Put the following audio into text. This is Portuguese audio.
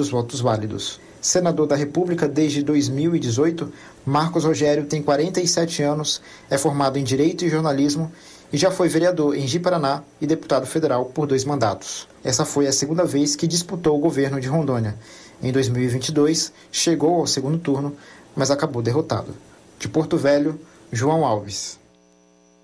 dos votos válidos. Senador da República desde 2018, Marcos Rogério tem 47 anos, é formado em Direito e Jornalismo e já foi vereador em Ji-Paraná e deputado federal por 2 mandatos. Essa foi a segunda vez que disputou o governo de Rondônia. Em 2022, chegou ao segundo turno, mas acabou derrotado. De Porto Velho, João Alves.